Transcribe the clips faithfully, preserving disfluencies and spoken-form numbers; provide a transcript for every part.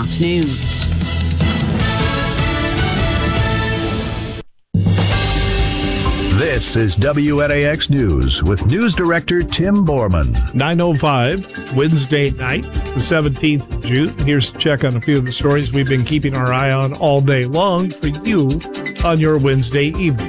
Fox News. This is W N A X News with News Director Tim Borman. nine oh five, Wednesday night, the seventeenth of June. Here's to check on a few of the stories we've been keeping our eye on all day long for you on your Wednesday evening.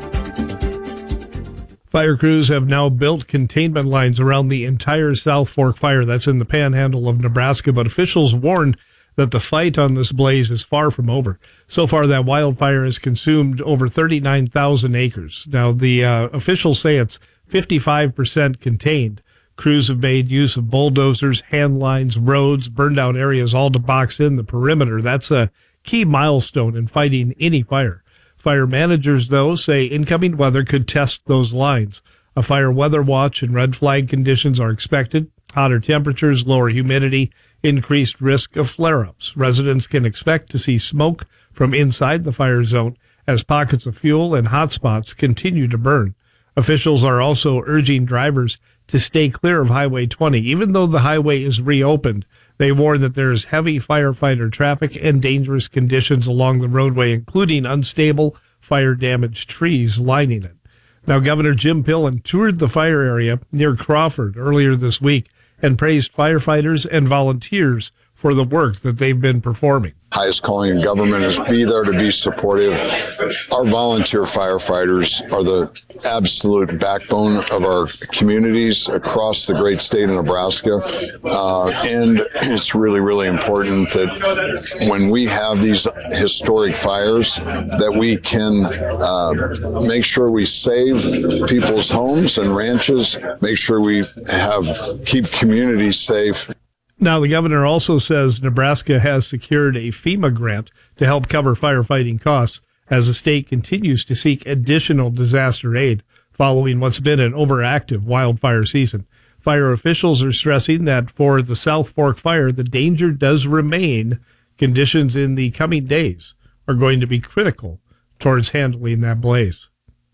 Fire crews have now built containment lines around the entire South Fork fire. That's in the panhandle of Nebraska, but officials warn that the fight on this blaze is far from over. So far, that wildfire has consumed over thirty-nine thousand acres. Now, the uh, officials say it's fifty-five percent contained. Crews have made use of bulldozers, hand lines, roads, burned out areas, all to box in the perimeter. That's a key milestone in fighting any fire. Fire managers, though, say incoming weather could test those lines. A fire weather watch and red flag conditions are expected. Hotter temperatures, lower humidity, increased risk of flare-ups. Residents can expect to see smoke from inside the fire zone as pockets of fuel and hot spots continue to burn. Officials are also urging drivers to stay clear of Highway twenty. Even though the highway is reopened, they warn that there is heavy firefighter traffic and dangerous conditions along the roadway, including unstable, fire-damaged trees lining it. Now, Governor Jim Pillen toured the fire area near Crawford earlier this week and praised firefighters and volunteers for the work that they've been performing. Highest calling in government is be there to be supportive. Our volunteer firefighters are the absolute backbone of our communities across the great state of Nebraska. Uh, and it's really, really important that when we have these historic fires, that we can uh, make sure we save people's homes and ranches, make sure we have keep communities safe. Now, the governor also says Nebraska has secured a FEMA grant to help cover firefighting costs as the state continues to seek additional disaster aid following what's been an overactive wildfire season. Fire officials are stressing that for the South Fork fire, the danger does remain. Conditions in the coming days are going to be critical towards handling that blaze.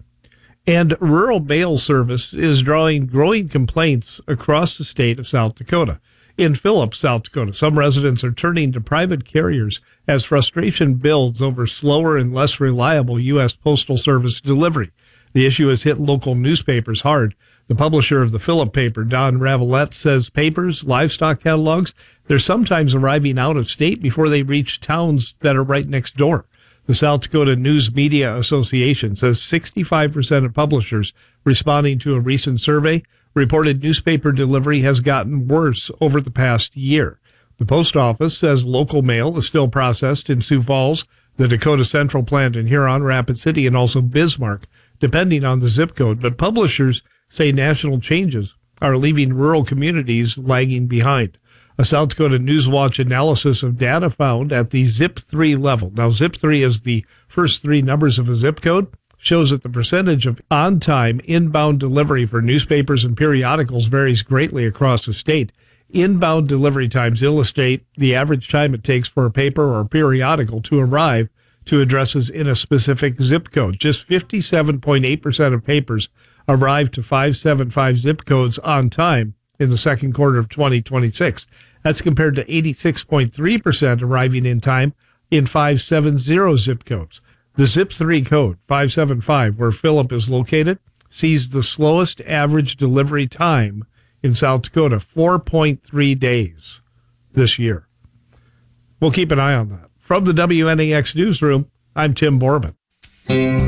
And rural mail service is drawing growing complaints across the state of South Dakota. In Phillips, South Dakota, some residents are turning to private carriers as frustration builds over slower and less reliable U S Postal Service delivery. The issue has hit local newspapers hard. The publisher of the Phillip paper, Don Ravelette, says papers, livestock catalogs, they're sometimes arriving out of state before they reach towns that are right next door. The South Dakota News Media Association says sixty-five percent of publishers responding to a recent survey reported newspaper delivery has gotten worse over the past year. The post office says local mail is still processed in Sioux Falls, the Dakota Central plant in Huron, Rapid City, and also Bismarck, depending on the zip code. But publishers say national changes are leaving rural communities lagging behind. A South Dakota Newswatch analysis of data found at the zip three level. Now, zip three is the first three numbers of a zip code. Shows that the percentage of on-time inbound delivery for newspapers and periodicals varies greatly across the state. Inbound delivery times illustrate the average time it takes for a paper or periodical to arrive to addresses in a specific zip code. Just fifty-seven point eight percent of papers arrived to five seven five zip codes on time in the second quarter of twenty twenty-six. That's compared to eighty-six point three percent arriving in time in five seven zero zip codes. The zip three code, five seven five, where Phillip is located, sees the slowest average delivery time in South Dakota, four point three days this year. We'll keep an eye on that. From the W N A X newsroom, I'm Tim Borman.